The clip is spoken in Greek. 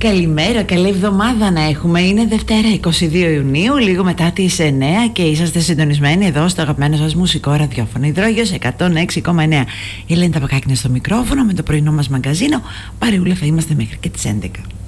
Καλημέρα, καλή εβδομάδα να έχουμε. Είναι Δευτέρα 22 Ιουνίου, λίγο μετά τις 9 και είσαστε συντονισμένοι εδώ στο αγαπημένο σας μουσικό ραδιόφωνο Υδρόγειος 106,9. Η Ελένη Ταπακάκη είναι στο μικρόφωνο με το πρωινό μας μαγκαζίνο. Παρεούλα θα είμαστε μέχρι και τις 11.